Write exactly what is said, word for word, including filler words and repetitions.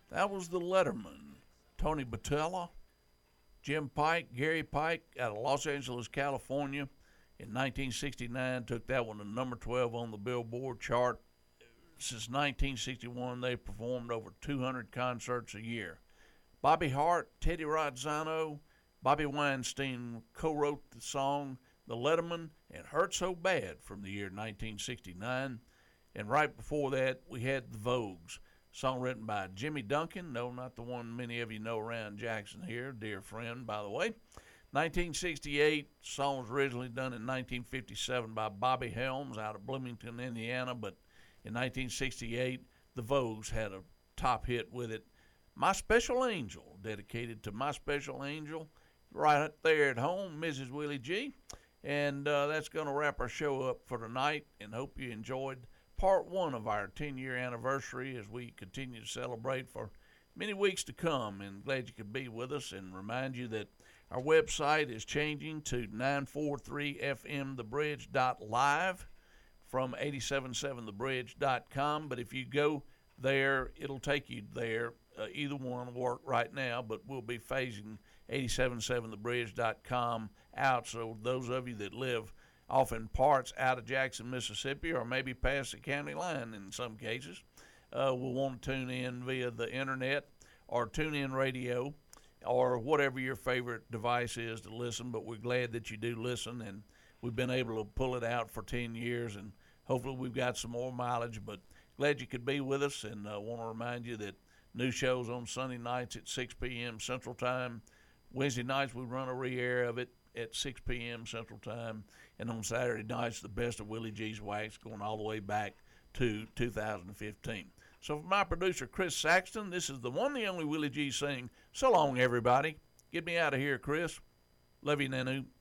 That was the Letterman. Tony Batella, Jim Pike, Gary Pike out of Los Angeles, California. In nineteen sixty-nine, took that one to number twelve on the Billboard chart. Since nineteen sixty-one, they performed over two hundred concerts a year. Bobby Hart, Teddy Rozzano, Bobby Weinstein co-wrote the song The Letterman and Hurt So Bad from the year nineteen sixty-nine. And right before that, we had The Vogues, song written by Jimmy Duncan. No, not the one many of you know around Jackson here, dear friend, by the way. nineteen sixty-eight, song was originally done in nineteen fifty-seven by Bobby Helms out of Bloomington, Indiana, but in nineteen sixty-eight, The Vogues had a top hit with it. My Special Angel, dedicated to my special angel, right up there at home, Missus Willie G. And uh, that's going to wrap our show up for tonight, and hope you enjoyed part one of our ten-year anniversary as we continue to celebrate for many weeks to come. And glad you could be with us, and remind you that our website is changing to nine forty-three f m the bridge dot live from eighty-seven point seven the bridge dot com. But if you go there, it'll take you there. Uh, either one will work right now, but we'll be phasing eighty-seven point seven the bridge dot com out. So those of you that live off in parts out of Jackson, Mississippi, or maybe past the county line in some cases, uh, will want to tune in via the internet or tune in radio or whatever your favorite device is to listen. But we're glad that you do listen, and we've been able to pull it out for ten years, and hopefully we've got some more mileage. But glad you could be with us, and I uh, want to remind you that new shows on Sunday nights at six p.m. Central Time. Wednesday nights we run a re-air of it at six p.m. Central Time. And on Saturday nights, the best of Willie G's Wax, going all the way back to two thousand fifteen. So for my producer, Chris Saxton, this is the one, the only Willie G saying, so long, everybody. Get me out of here, Chris. Love you, Nanu.